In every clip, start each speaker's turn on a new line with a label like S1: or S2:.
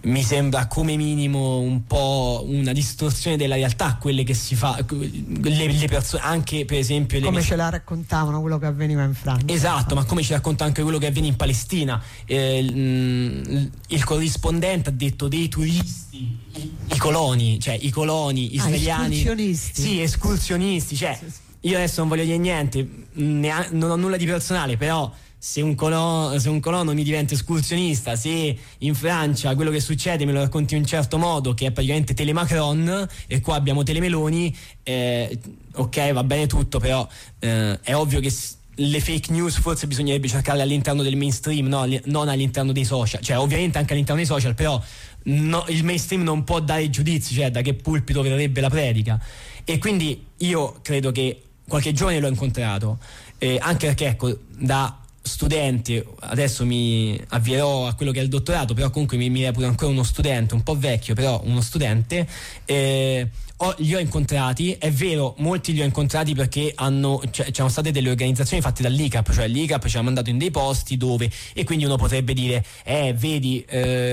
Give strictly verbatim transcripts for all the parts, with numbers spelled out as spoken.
S1: mi sembra come minimo un po' una distorsione della realtà, quelle che si fa, le, le persone, anche per esempio le
S2: come
S1: mes-
S2: ce la raccontavano quello che avveniva in Francia.
S1: Esatto, ma come ci racconta anche quello che avviene in Palestina. Eh, il, il corrispondente ha detto dei turisti, i, i coloni, cioè i coloni israeliani,
S2: ah, escursionisti.
S1: Sì, escursionisti, cioè
S2: sì, sì.
S1: Io adesso non voglio dire niente, ne non ho nulla di personale, però se un, colono, se un colono mi diventa escursionista, se in Francia quello che succede me lo racconti in un certo modo, che è praticamente Telemacron, e qua abbiamo Telemeloni, eh, ok, va bene tutto, però eh, è ovvio che le fake news forse bisognerebbe cercarle all'interno del mainstream, no? Non all'interno dei social, cioè ovviamente anche all'interno dei social, però no, il mainstream non può dare giudizi, cioè da che pulpito verrebbe la predica. E quindi io credo che qualche giovane l'ho incontrato, eh, anche perché ecco, da studente, adesso mi avvierò a quello che è il dottorato, però comunque mi, mi reputo ancora uno studente, un po' vecchio, però uno studente, eh, ho, li ho incontrati, è vero, molti li ho incontrati perché hanno, cioè, c'erano state delle organizzazioni fatte dall'I C A P, cioè l'I C A P ci ha mandato in dei posti dove, e quindi uno potrebbe dire, eh vedi,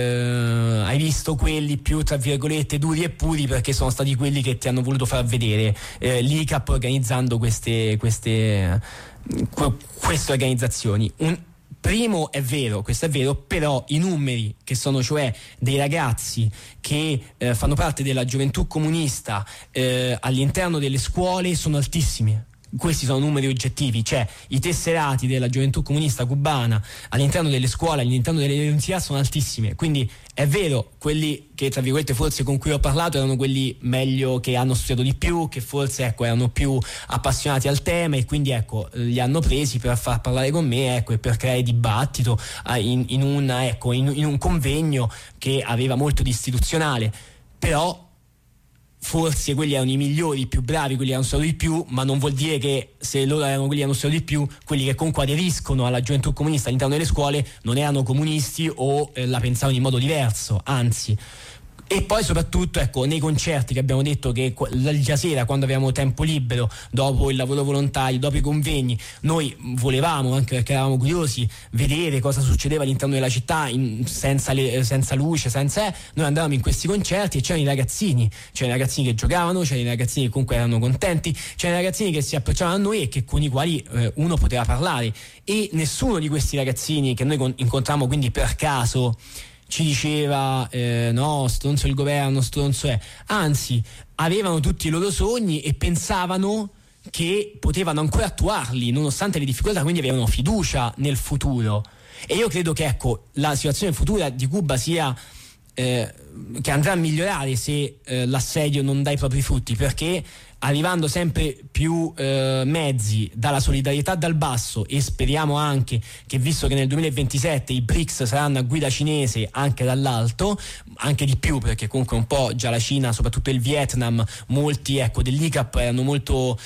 S1: eh, hai visto quelli più tra virgolette duri e puri perché sono stati quelli che ti hanno voluto far vedere, eh, l'I C A P organizzando queste queste queste organizzazioni. Un primo è vero, questo è vero, però i numeri che sono cioè dei ragazzi che eh, fanno parte della gioventù comunista eh, all'interno delle scuole sono altissimi. Questi sono numeri oggettivi, cioè i tesserati della gioventù comunista cubana all'interno delle scuole, all'interno delle università sono altissime. Quindi è vero, quelli che tra virgolette forse con cui ho parlato erano quelli meglio, che hanno studiato di più, che forse ecco erano più appassionati al tema, e quindi ecco li hanno presi per far parlare con me, ecco, e per creare dibattito in, in, una, ecco, in, in un convegno che aveva molto di istituzionale. Però forse quelli erano i migliori, i più bravi, quelli erano stato di più, ma non vuol dire che se loro erano quelli erano stato di più, quelli che comunque aderiscono alla gioventù comunista all'interno delle scuole non erano comunisti o eh, la pensavano in modo diverso, anzi. E poi soprattutto ecco, nei concerti che abbiamo detto che la sera, quando avevamo tempo libero, dopo il lavoro volontario, dopo i convegni, noi volevamo, anche perché eravamo curiosi, vedere cosa succedeva all'interno della città in, senza, le, senza luce, senza eh, noi andavamo in questi concerti e c'erano i ragazzini, c'erano i ragazzini che giocavano, c'erano i ragazzini che comunque erano contenti, c'erano i ragazzini che si approcciavano a noi e che, con i quali eh, uno poteva parlare, e nessuno di questi ragazzini che noi con, incontrammo quindi per caso ci diceva eh, no, stronzo il governo, stronzo è, anzi avevano tutti i loro sogni e pensavano che potevano ancora attuarli nonostante le difficoltà, quindi avevano fiducia nel futuro. E io credo che ecco la situazione futura di Cuba sia eh, che andrà a migliorare se eh, l'assedio non dà i propri frutti, perché arrivando sempre più eh, mezzi dalla solidarietà dal basso, e speriamo anche che, visto che nel duemilaventisette i B R I C S saranno a guida cinese, anche dall'alto, anche di più, perché comunque un po' già la Cina, soprattutto il Vietnam, molti ecco dell'I C A P erano molto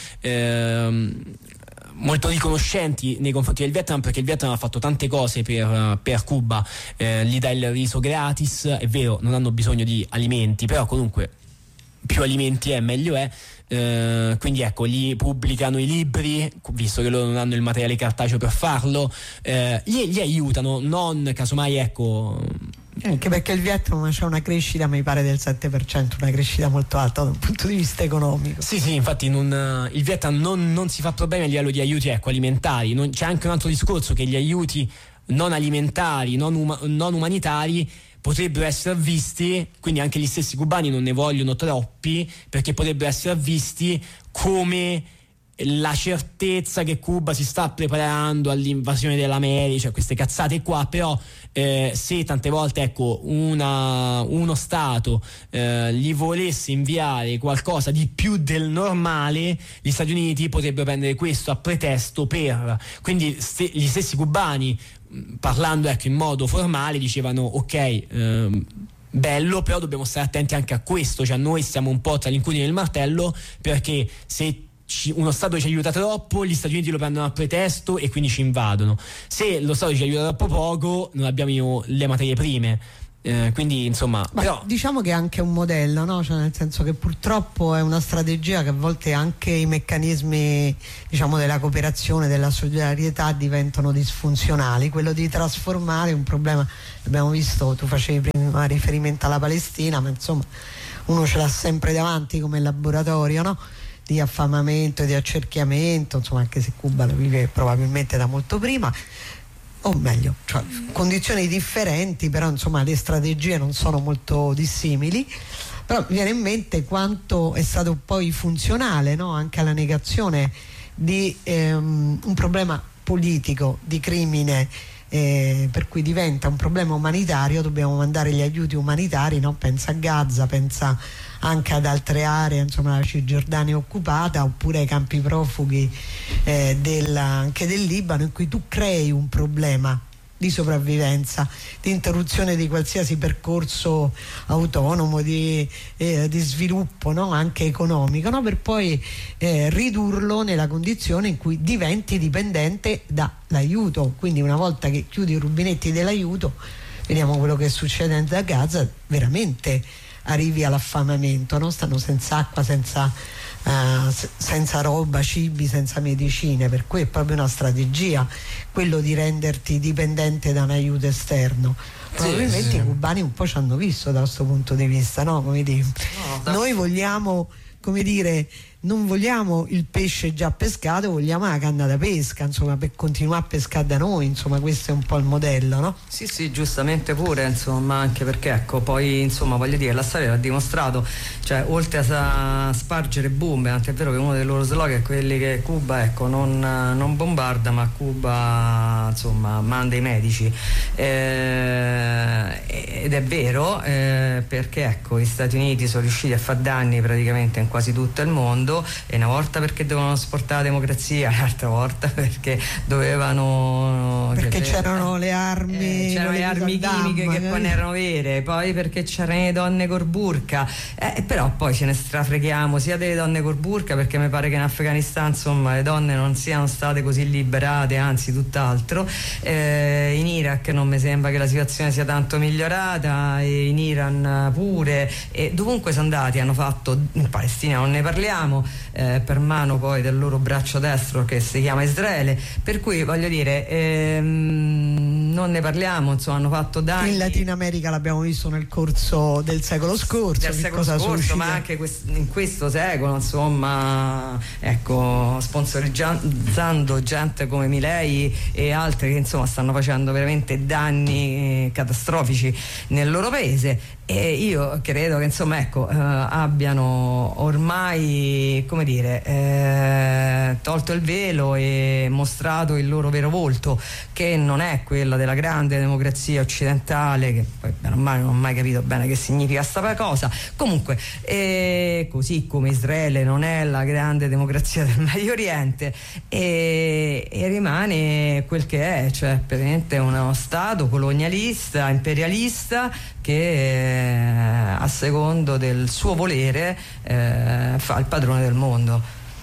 S1: ehm, molto riconoscenti nei confronti del Vietnam, perché il Vietnam ha fatto tante cose per, per Cuba, eh, gli dà il riso gratis, è vero, non hanno bisogno di alimenti, però comunque più alimenti è meglio è. Uh, quindi ecco, gli pubblicano i libri, visto che loro non hanno il materiale cartaceo per farlo, uh, gli, gli aiutano, non casomai ecco.
S2: Anche perché il Vietnam c'è una crescita, mi pare, del sette per cento, una crescita molto alta da un punto di vista economico.
S1: Sì, sì, infatti non, il Vietnam non, non si fa problemi a livello di aiuti ecco, alimentari. Non, c'è anche un altro discorso, che gli aiuti non alimentari, non, uma, non umanitari potrebbero essere avvisti, quindi anche gli stessi cubani non ne vogliono troppi, perché potrebbero essere avvisti come la certezza che Cuba si sta preparando all'invasione dell'America, cioè queste cazzate qua. Però eh, se tante volte ecco una, uno Stato eh, gli volesse inviare qualcosa di più del normale, gli Stati Uniti potrebbero prendere questo a pretesto per, quindi st- gli stessi cubani, parlando ecco in modo formale, dicevano ok, ehm, bello, però dobbiamo stare attenti anche a questo, cioè noi stiamo un po' tra l'incudine e il martello, perché se ci, uno Stato ci aiuta troppo, gli Stati Uniti lo prendono a pretesto e quindi ci invadono. Se lo Stato ci aiuta troppo poco, non abbiamo le materie prime Eh, quindi insomma
S2: Ma
S1: però...
S2: diciamo che è anche un modello, no? Cioè, nel senso che purtroppo è una strategia che a volte anche i meccanismi, diciamo, della cooperazione, della solidarietà diventano disfunzionali. Quello di trasformare un problema, abbiamo visto, tu facevi prima riferimento alla Palestina, ma insomma uno ce l'ha sempre davanti come laboratorio, no? Di affamamento, di accerchiamento, insomma, anche se Cuba lo vive probabilmente da molto prima, o meglio, cioè, condizioni differenti, però insomma le strategie non sono molto dissimili. Però mi viene in mente quanto è stato poi funzionale, no? Anche alla negazione di ehm, un problema politico, di crimine, eh, per cui diventa un problema umanitario, dobbiamo mandare gli aiuti umanitari, no? Pensa a Gaza, pensa anche ad altre aree, insomma la Cisgiordania occupata, oppure ai campi profughi eh, del, anche del Libano, in cui tu crei un problema di sopravvivenza, di interruzione di qualsiasi percorso autonomo di, eh, di sviluppo, no? Anche economico, no? Per poi eh, ridurlo nella condizione in cui diventi dipendente dall'aiuto. Quindi una volta che chiudi i rubinetti dell'aiuto, vediamo quello che succede a Gaza, veramente arrivi all'affamamento, no? Stanno senza acqua, senza, uh, senza roba, cibi, senza medicine, per cui è proprio una strategia quello di renderti dipendente da un aiuto esterno. Probabilmente sì, sì. I cubani un po' ci hanno visto da questo punto di vista, no? Come dire, no, da... noi vogliamo, come dire, non vogliamo il pesce già pescato, vogliamo la canna da pesca, insomma, per continuare a pescare da noi, insomma, questo è un po' il modello, no?
S3: Sì, sì, giustamente pure, insomma, anche perché ecco, poi insomma, voglio dire, la storia l'ha dimostrato, cioè oltre a spargere bombe, tant'è vero che uno dei loro slogan è quelli che Cuba, ecco, non, non bombarda, ma Cuba, insomma, manda i medici, eh, ed è vero, eh, perché ecco, gli Stati Uniti sono riusciti a far danni praticamente in quasi tutto il mondo, e una volta perché dovevano esportare la democrazia, l'altra volta perché dovevano,
S2: perché
S3: cioè,
S2: c'erano le armi
S3: eh, c'erano le armi chimiche che poi non erano vere, poi perché c'erano le donne col burka, eh, però poi ce ne strafreghiamo sia delle donne col burka, perché mi pare che in Afghanistan insomma le donne non siano state così liberate, anzi tutt'altro, eh, in Iraq non mi sembra che la situazione sia tanto migliorata, e in Iran pure, e dovunque sono andati hanno fatto, in Palestina non ne parliamo, Eh, per mano poi del loro braccio destro che si chiama Israele, per cui voglio dire, ehm, non ne parliamo, insomma, hanno fatto danni
S2: in Latino America, l'abbiamo visto nel corso del secolo scorso,
S3: del secolo scorso, ma anche quest- in questo secolo, insomma, ecco, sponsorizzando gente come Milei e altri che insomma stanno facendo veramente danni catastrofici nel loro paese. E io credo che insomma ecco eh, abbiano ormai, come dire, eh, tolto il velo e mostrato il loro vero volto, che non è quella della grande democrazia occidentale, che poi bene o male non ho mai capito bene che significa sta cosa. Comunque, eh, così come Israele non è la grande democrazia del Medio Oriente, e, e rimane quel che è, cioè praticamente uno stato colonialista, imperialista, che eh, a secondo del suo volere eh, fa il padrone del mondo.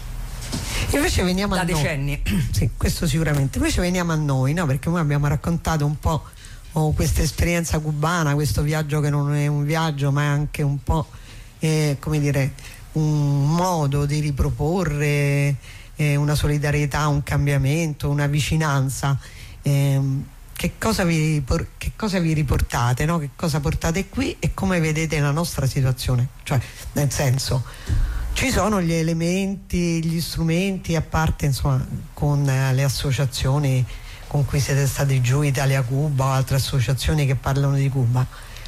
S2: Invece veniamo
S3: da
S2: a
S3: decenni.
S2: Noi. Sì, questo sicuramente. Invece veniamo a noi, no? Perché noi abbiamo raccontato un po' oh, questa esperienza cubana, questo viaggio che non è un viaggio, ma è anche un po' eh, come dire, un modo di riproporre eh, una solidarietà, un cambiamento, una vicinanza. Eh, Che cosa, vi, che cosa vi riportate, no? Che cosa portate qui e come vedete la nostra situazione? Cioè, nel senso, ci sono gli elementi, gli strumenti, a parte insomma con eh, le associazioni con cui siete stati giù, Italia Cuba o altre associazioni che parlano di Cuba.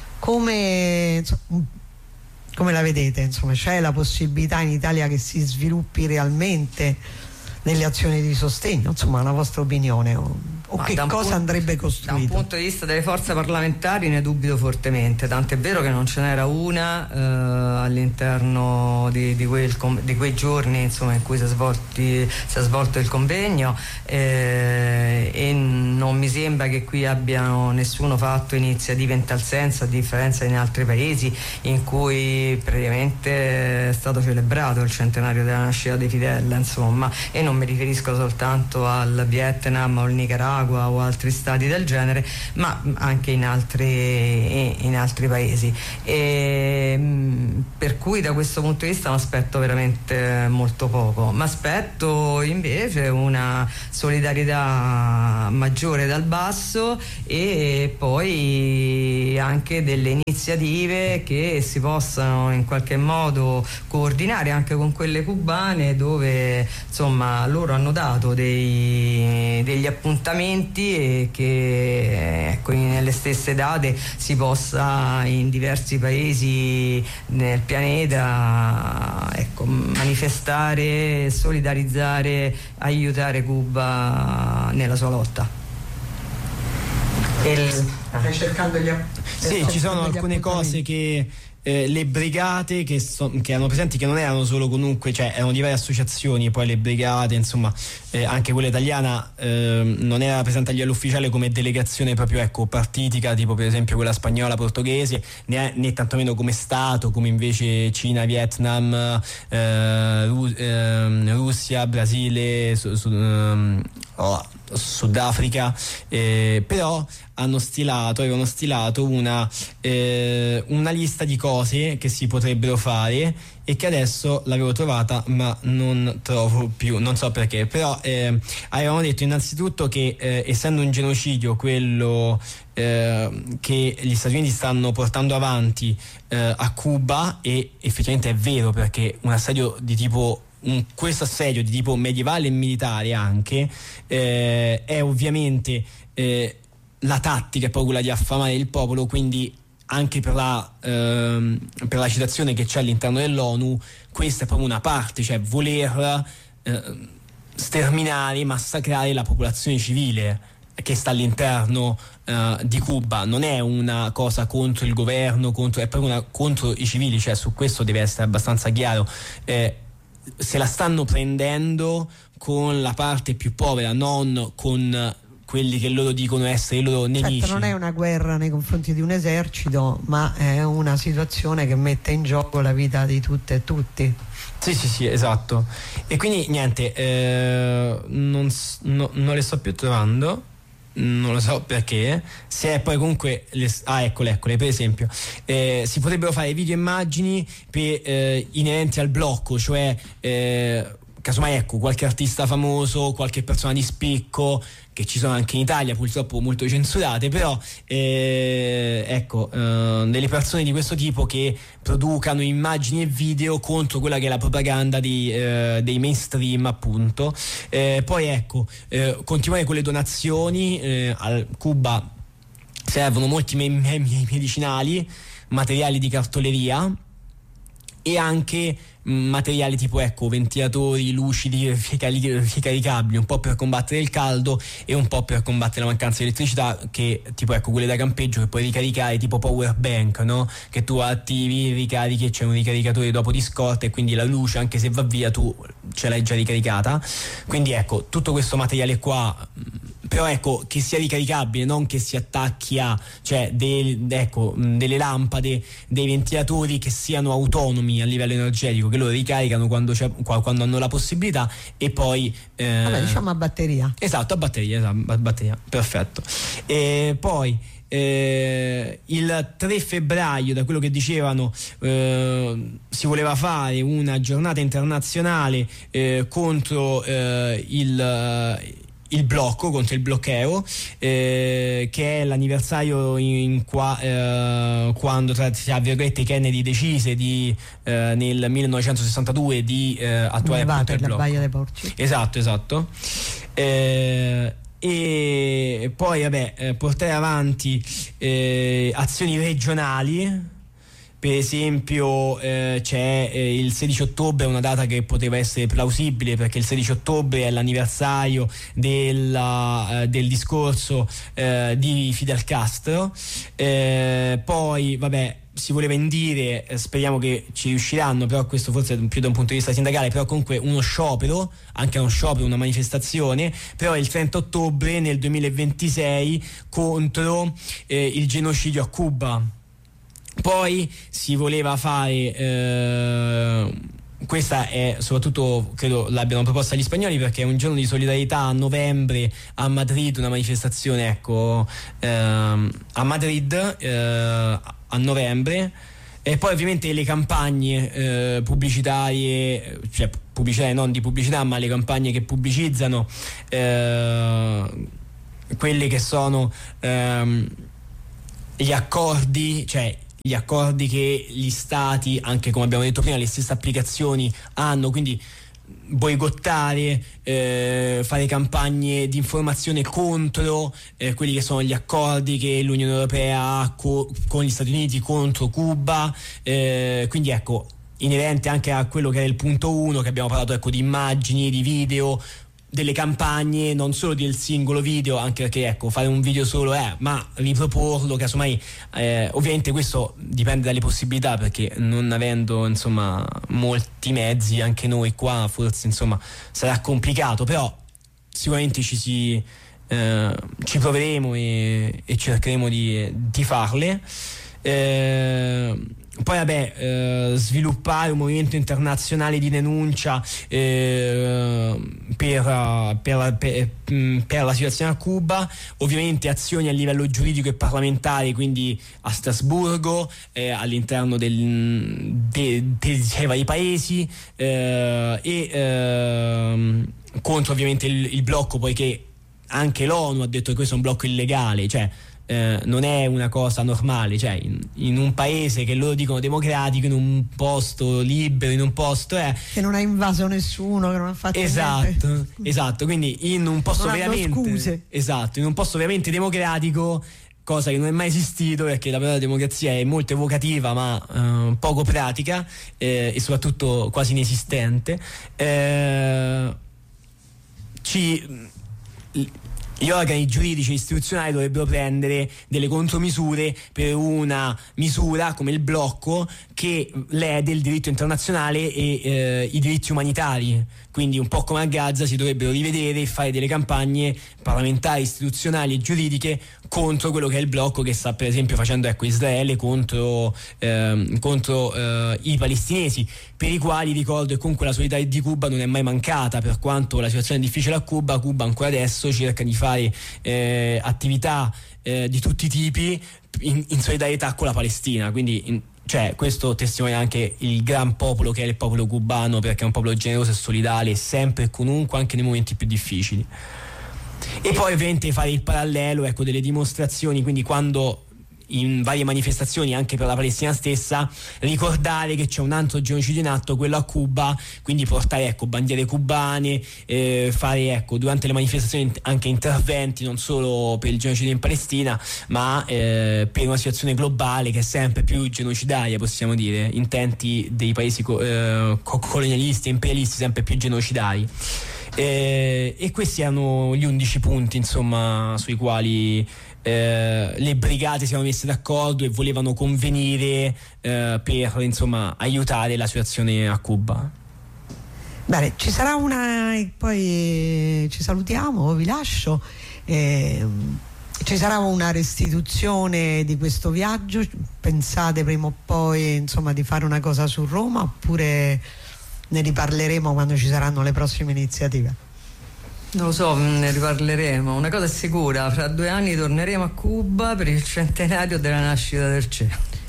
S2: Come, insomma, come la vedete? Insomma, c'è la possibilità in Italia che si sviluppi realmente nelle azioni di sostegno? Insomma, una vostra opinione? O, o che cosa punto, andrebbe costruito?
S3: Da un punto di vista delle forze parlamentari ne dubito fortemente, tant'è vero che non ce n'era una eh, all'interno di, di, quel, di quei giorni insomma, in cui si è, svolti, si è svolto il convegno, eh, e non mi sembra che qui abbiano nessuno fatto iniziative in tal senso, a differenza di altri paesi in cui praticamente è stato celebrato il centenario della nascita di Fidel, insomma, e non mi riferisco soltanto al Vietnam o al Nicaragua Nicaragua o altri stati del genere, ma anche in altri, in altri paesi. E, per cui da questo punto di vista mi aspetto veramente molto poco, ma aspetto invece una solidarietà maggiore dal basso e poi anche delle iniziative che si possano in qualche modo coordinare anche con quelle cubane, dove insomma loro hanno dato dei, degli appuntamenti e che ecco, nelle stesse date si possa in diversi paesi nel pianeta ecco, manifestare, solidarizzare, aiutare Cuba nella sua lotta.
S2: Il... Stai cercando gli app-
S1: Sì, ci sono alcune cose che Eh, le brigate che, so, che erano presenti, che non erano solo comunque, cioè erano di varie associazioni, poi le brigate, insomma, eh, anche quella italiana eh, non era presente a livello ufficiale come delegazione proprio ecco partitica, tipo per esempio quella spagnola, portoghese, né, né tantomeno come Stato, come invece Cina, Vietnam, eh, Ru- eh, Russia, Brasile, su, su, um, oh, Sudafrica, eh, però hanno stilato, avevano stilato una, eh, una lista di cose che si potrebbero fare e che adesso l'avevo trovata ma non trovo più, non so perché, però eh, avevano detto innanzitutto che eh, essendo un genocidio quello eh, che gli Stati Uniti stanno portando avanti eh, a Cuba, e effettivamente è vero, perché un assedio di tipo Un, questo assedio di tipo medievale e militare anche eh, è ovviamente eh, la tattica è poi quella di affamare il popolo, quindi anche per la, ehm, per la citazione che c'è all'interno dell'ONU, questa è proprio una parte, cioè voler eh, sterminare, massacrare la popolazione civile che sta all'interno eh, di Cuba. Non è una cosa contro il governo, contro, è proprio una contro i civili, cioè su questo deve essere abbastanza chiaro. eh, se la stanno prendendo con la parte più povera, non con quelli che loro dicono essere i loro nemici.
S2: Certo, non è una guerra nei confronti di un esercito, ma è una situazione che mette in gioco la vita di tutte e tutti.
S1: Sì, sì, sì, esatto. E quindi niente, eh, non, no, non le sto più trovando. Non lo so perché, se è poi comunque le, ah eccole eccole per esempio eh, si potrebbero fare video e immagini per, eh, inerenti al blocco, cioè eh, casomai ecco qualche artista famoso, qualche persona di spicco, che ci sono anche in Italia, purtroppo molto censurate, però eh, ecco eh, delle persone di questo tipo che producano immagini e video contro quella che è la propaganda di, eh, dei mainstream, appunto. Eh, poi ecco eh, continuare con le donazioni. eh, al Cuba servono molti me- me- medicinali, materiali di cartoleria e anche materiali tipo ecco ventilatori, lucidi, ricaricabili, un po' per combattere il caldo e un po' per combattere la mancanza di elettricità, che tipo ecco quelle da campeggio che puoi ricaricare tipo power bank, no? Che tu attivi, ricarichi e c'è un ricaricatore dopo di scorta e quindi la luce anche se va via tu ce l'hai già ricaricata. Quindi ecco tutto questo materiale qua, però ecco che sia ricaricabile, non che si attacchi a, cioè del, ecco delle lampade, dei ventilatori che siano autonomi a livello energetico, che loro ricaricano quando, c'è, quando hanno la possibilità, e poi eh,
S2: vabbè, diciamo a batteria. Esatto,
S1: a batteria, esatto, a batteria, perfetto. E poi eh, il tre febbraio, da quello che dicevano, eh, si voleva fare una giornata internazionale eh, contro eh, il il blocco, contro il bloqueo, eh, che è l'anniversario in qua, eh, quando tra, tra virgolette Kennedy decise di eh, nel millenovecentosessantadue di eh, attuare appunto il blocco.
S2: Baia dei Porci.
S1: Esatto, esatto. Eh, e poi vabbè eh, portare avanti eh, azioni regionali. Per esempio eh, c'è eh, il sedici ottobre, una data che poteva essere plausibile perché il sedici ottobre è l'anniversario della, eh, del discorso eh, di Fidel Castro. Eh, poi vabbè si voleva indire, eh, speriamo che ci riusciranno, però questo forse più da un punto di vista sindacale, però comunque uno sciopero, anche uno sciopero, una manifestazione, però il trenta ottobre nel duemilaventisei contro eh, il genocidio a Cuba. Poi si voleva fare eh, questa è soprattutto, credo l'abbiano proposta gli spagnoli, perché è un giorno di solidarietà a novembre a Madrid, una manifestazione, ecco, ehm, a Madrid eh, a novembre. E poi ovviamente le campagne eh, pubblicitarie, cioè pubblicitarie non di pubblicità, ma le campagne che pubblicizzano eh, quelle che sono ehm, gli accordi, cioè gli accordi che gli stati, anche come abbiamo detto prima, le stesse applicazioni hanno, quindi boicottare, eh, fare campagne di informazione contro eh, quelli che sono gli accordi che l'Unione Europea ha co- con gli Stati Uniti contro Cuba, eh, quindi ecco, inerente anche a quello che è il punto uno, che abbiamo parlato, ecco, di immagini, di video, delle campagne, non solo del singolo video, anche perché ecco, fare un video solo è, ma riproporlo, casomai, eh, ovviamente questo dipende dalle possibilità, perché non avendo insomma molti mezzi, anche noi qua forse insomma sarà complicato, però sicuramente ci si eh, ci proveremo e, e cercheremo di, di farle. Eh, poi vabbè, eh, sviluppare un movimento internazionale di denuncia eh, per, per, per, per la situazione a Cuba, ovviamente azioni a livello giuridico e parlamentare, quindi a Strasburgo, eh, all'interno del, de, de, dei vari paesi, eh, e eh, contro ovviamente il, il blocco, poiché anche l'ONU ha detto che questo è un blocco illegale, cioè Eh, non è una cosa normale, cioè in, in un paese che loro dicono democratico, in un posto libero, in un posto eh,
S2: che non ha invaso nessuno, che non ha fatto
S1: esatto,
S2: niente.
S1: Esatto, quindi in un posto
S2: non
S1: veramente
S2: scuse.
S1: esatto, in un posto veramente democratico, cosa che non è mai esistito, perché la parola democrazia è molto evocativa ma eh, poco pratica, eh, e soprattutto quasi inesistente. eh, ci Gli organi giuridici e istituzionali dovrebbero prendere delle contromisure per una misura come il blocco che lede il diritto internazionale e eh, i diritti umanitari, quindi un po' come a Gaza si dovrebbero rivedere e fare delle campagne parlamentari, istituzionali e giuridiche contro quello che è il blocco che sta per esempio facendo, ecco, Israele contro, ehm, contro eh, i palestinesi, per i quali ricordo che comunque la solidarietà di Cuba non è mai mancata, per quanto la situazione è difficile a Cuba. Cuba ancora adesso cerca di fare eh, attività eh, di tutti i tipi in, in solidarietà con la Palestina, quindi in, cioè questo testimonia anche il gran popolo che è il popolo cubano, perché è un popolo generoso e solidale sempre e comunque, anche nei momenti più difficili. E poi ovviamente fare il parallelo, ecco, delle dimostrazioni, quindi quando in varie manifestazioni anche per la Palestina stessa, ricordare che c'è un altro genocidio in atto, quello a Cuba, quindi portare, ecco, bandiere cubane, eh, fare, ecco, durante le manifestazioni anche interventi non solo per il genocidio in Palestina, ma eh, per una situazione globale che è sempre più genocidaria, possiamo dire, intenti dei paesi co- eh, colonialisti e imperialisti sempre più genocidari. Eh, e questi erano gli undici punti, insomma, sui quali eh, le brigate si erano messe d'accordo e volevano convenire eh, per, insomma, aiutare la situazione a Cuba.
S2: Bene, ci sarà una, e poi ci salutiamo, vi lascio. Eh, ci sarà una restituzione di questo viaggio? Pensate prima o poi, insomma, di fare una cosa su Roma, oppure ne riparleremo quando ci saranno le prossime iniziative?
S3: Non lo so, ne riparleremo. Una cosa è sicura, fra due anni torneremo a Cuba per il centenario della nascita del C E.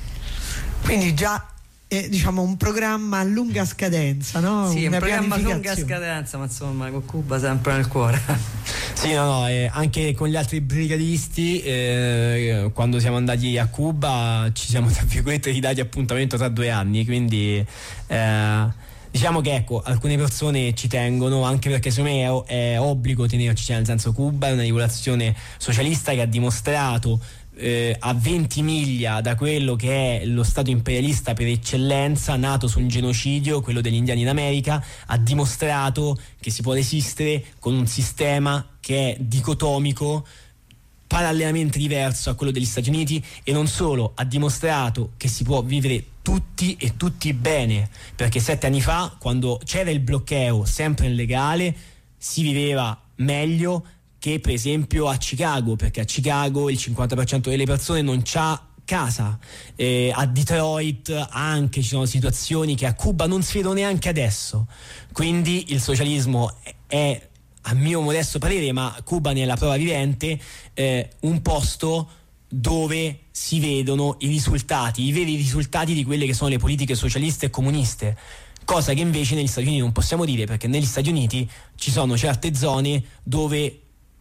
S2: Quindi già eh, diciamo un programma a lunga scadenza, no?
S3: Sì,
S2: una
S3: un programma a lunga scadenza, ma insomma con Cuba sempre nel cuore.
S1: Sì, no, no, eh, anche con gli altri brigadisti eh, quando siamo andati a Cuba ci siamo, tra virgolette, ridati appuntamento tra due anni, quindi eh, diciamo che, ecco, alcune persone ci tengono, anche perché secondo me è, è obbligo tenerci, cioè, nel senso, Cuba è una rivoluzione socialista che ha dimostrato eh, a venti miglia da quello che è lo stato imperialista per eccellenza, nato su un genocidio, quello degli indiani d'America, ha dimostrato che si può resistere con un sistema che è dicotomico, parallelamente diverso a quello degli Stati Uniti, e non solo, ha dimostrato che si può vivere tutti e tutti bene, perché sette anni fa, quando c'era il bloqueo sempre illegale, si viveva meglio che per esempio a Chicago, perché a Chicago il cinquanta per cento delle persone non c'ha casa. Eh, a Detroit anche ci sono situazioni che a Cuba non si vedono neanche adesso. Quindi il socialismo è, a mio modesto parere, ma Cuba ne è la prova vivente, eh, un posto dove si vedono i risultati, i veri risultati di quelle che sono le politiche socialiste e comuniste, cosa che invece negli Stati Uniti non possiamo dire, perché negli Stati Uniti ci sono certe zone dove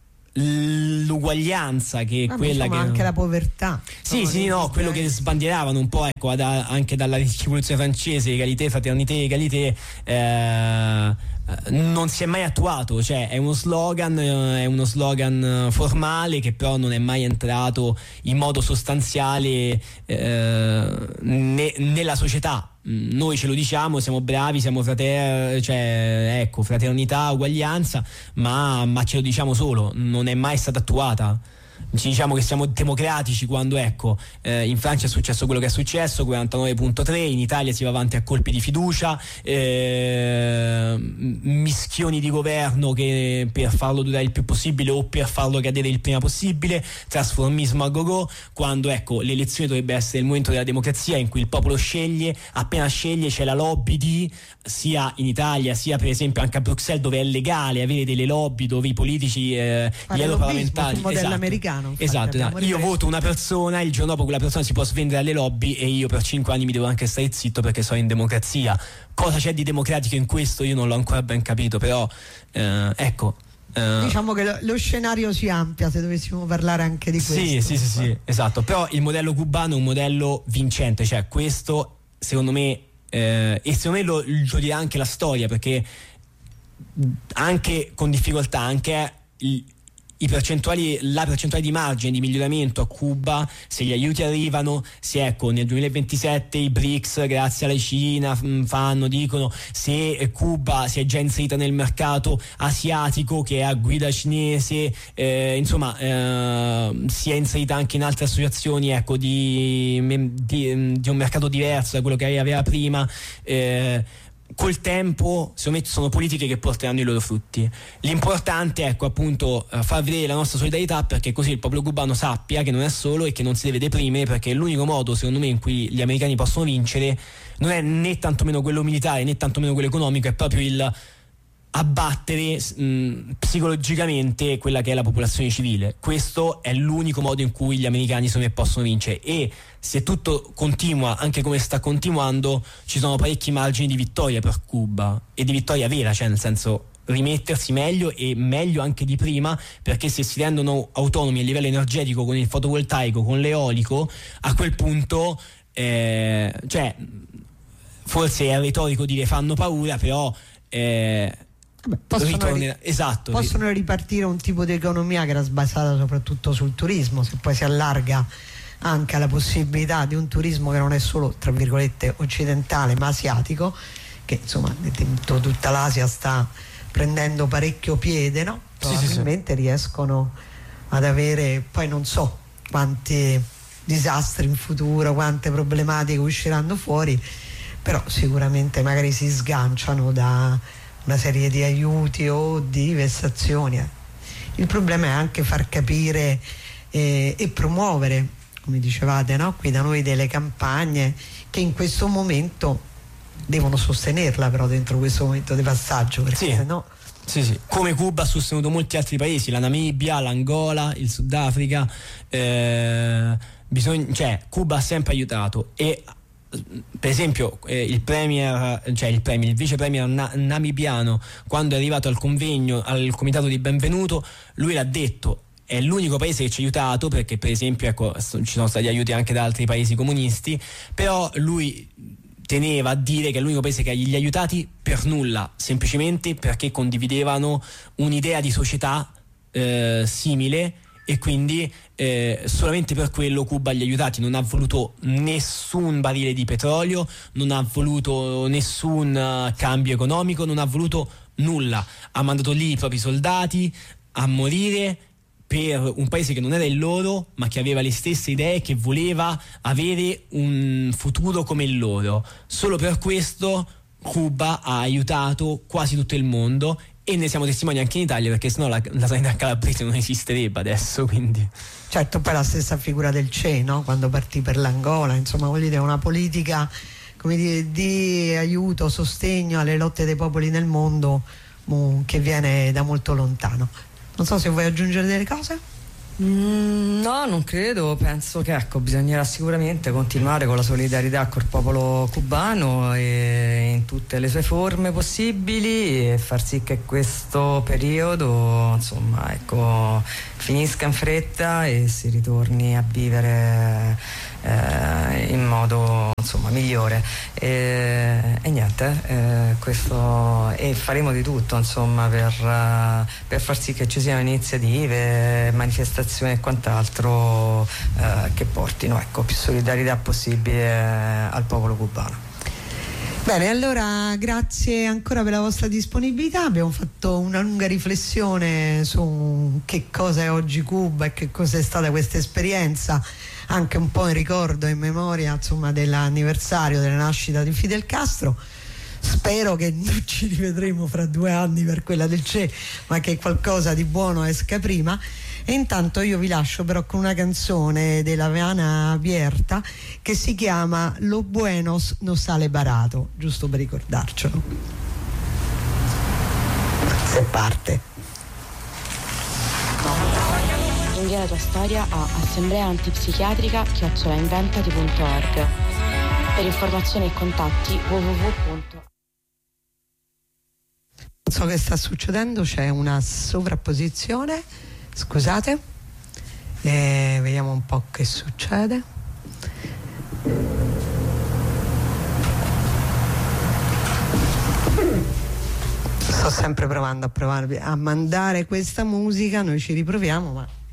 S1: l'uguaglianza che
S2: ah,
S1: quella
S2: insomma,
S1: che
S2: anche la povertà,
S1: sì sì no quello che sbandieravano un po', ecco, da, anche dalla rivoluzione francese, egalité, fraternité, egalité, eh, non si è mai attuato, cioè è uno slogan è uno slogan formale che però non è mai entrato in modo sostanziale eh, ne, nella società. Noi ce lo diciamo, siamo bravi, siamo frater- cioè, ecco, fraternità, uguaglianza, ma, ma ce lo diciamo solo, non è mai stata attuata. Ci diciamo che siamo democratici quando, ecco, eh, in Francia è successo quello che è successo, quarantanove virgola tre, in Italia si va avanti a colpi di fiducia, eh, mischioni di governo che per farlo durare il più possibile o per farlo cadere il prima possibile, trasformismo a go-go, quando, ecco, l'elezione dovrebbe essere il momento della democrazia in cui il popolo sceglie, appena sceglie c'è la lobby di, sia in Italia sia per esempio anche a Bruxelles, dove è legale avere delle lobby dove i politici, eh, gli europarlamentari,
S2: esatto, americano, infatti,
S1: esatto, esatto. Io voto una persona, il giorno dopo quella persona si può svendere alle lobby e io per cinque anni mi devo anche stare zitto perché sono in democrazia. Cosa c'è di democratico in questo? Io non l'ho ancora ben capito, però eh, ecco eh,
S2: diciamo che lo, lo scenario si amplia se dovessimo parlare anche di questo.
S1: Sì, sì, sì, sì, esatto. Però il modello cubano è un modello vincente, cioè questo secondo me eh, e secondo me lo, lo dirà anche la storia, perché anche con difficoltà, anche il, i percentuali, la percentuale di margine di miglioramento a Cuba, se gli aiuti arrivano, se ecco nel duemilaventisette i B R I C S grazie alla Cina fanno, dicono, se Cuba si è già inserita nel mercato asiatico che è a guida cinese, eh, insomma eh, si è inserita anche in altre associazioni, ecco, di, di, di un mercato diverso da quello che aveva prima, eh, col tempo secondo me sono politiche che porteranno i loro frutti. L'importante è, ecco, appunto far vedere la nostra solidarietà, perché così il popolo cubano sappia che non è solo e che non si deve deprimere, perché l'unico modo secondo me in cui gli americani possono vincere non è né tantomeno quello militare né tantomeno quello economico, è proprio il abbattere mh, psicologicamente quella che è la popolazione civile. Questo è l'unico modo in cui gli americani secondo me possono vincere, e se tutto continua anche come sta continuando ci sono parecchi margini di vittoria per Cuba, e di vittoria vera, cioè nel senso rimettersi meglio e meglio anche di prima, perché se si rendono autonomi a livello energetico con il fotovoltaico, con l'eolico, a quel punto eh, cioè forse è retorico dire fanno paura, però eh,
S2: Beh, possono, ri-
S1: esatto,
S2: possono ripartire un tipo di economia che era basata soprattutto sul turismo. Se poi si allarga anche alla possibilità di un turismo che non è solo tra virgolette occidentale ma asiatico, che insomma tutta l'Asia sta prendendo parecchio piede, no? Probabilmente sì, sì, sì. riescono ad avere, poi non so quanti disastri in futuro, quante problematiche usciranno fuori, però sicuramente magari si sganciano da una serie di aiuti o di vessazioni. Il problema è anche far capire eh, e promuovere, come dicevate, no? Qui da noi, delle campagne che in questo momento devono sostenerla, però dentro questo momento di passaggio, perché
S1: sì.
S2: se no
S1: Sì, sì, come Cuba ha sostenuto molti altri paesi, la Namibia, l'Angola, il Sudafrica, eh, bisogna, cioè Cuba ha sempre aiutato, e per esempio eh, il premier, cioè il premier, il vice premier na- namibiano, quando è arrivato al convegno, al comitato di benvenuto, lui l'ha detto: è l'unico paese che ci ha aiutato, perché per esempio ecco ci sono stati aiuti anche da altri paesi comunisti, però lui teneva a dire che è l'unico paese che gli ha aiutati per nulla, semplicemente perché condividevano un'idea di società eh, simile, e quindi eh, solamente per quello Cuba gli ha aiutati. Non ha voluto nessun barile di petrolio, non ha voluto nessun uh, cambio economico, non ha voluto nulla, ha mandato lì i propri soldati a morire per un paese che non era il loro, ma che aveva le stesse idee, che voleva avere un futuro come il loro. Solo per questo Cuba ha aiutato quasi tutto il mondo, e ne siamo testimoni anche in Italia, perché sennò la, la sanità calabrese non esisterebbe adesso, quindi.
S2: Certo, poi la stessa figura del C E, no? Quando partì per l'Angola, insomma, voglio dire, una politica, come dire, di aiuto, sostegno alle lotte dei popoli nel mondo um, che viene da molto lontano. Non so se vuoi aggiungere delle cose?
S3: Mm, no, non credo. Penso che ecco, bisognerà sicuramente continuare con la solidarietà col popolo cubano e in tutte le sue forme possibili, e far sì che questo periodo, insomma, ecco, finisca in fretta e si ritorni a vivere eh, in modo, insomma, migliore. E, e niente, eh, questo, e faremo di tutto, insomma, per, uh, per far sì che ci siano iniziative, manifestazioni e quant'altro eh, che portino, ecco, più solidarietà possibile al popolo cubano.
S2: Bene, allora grazie ancora per la vostra disponibilità. Abbiamo fatto una lunga riflessione su che cosa è oggi Cuba e che cosa è stata questa esperienza, anche un po' in ricordo e in memoria, insomma, dell'anniversario della nascita di Fidel Castro. Spero che non ci rivedremo fra due anni per quella del C E, ma che qualcosa di buono esca prima. E intanto io vi lascio però con una canzone della Veana Abierta che si chiama Lo Buenos no sale barato, giusto per ricordarcelo. Se parte.
S4: Invia la tua storia a assemblea antipsichiatrica chiocciola inventati punto org. Per informazioni e contatti w w w.
S2: Non so che sta succedendo, c'è una sovrapposizione, scusate, e vediamo un po' che succede. Sto sempre provando a provarvi a mandare questa musica, noi ci riproviamo, ma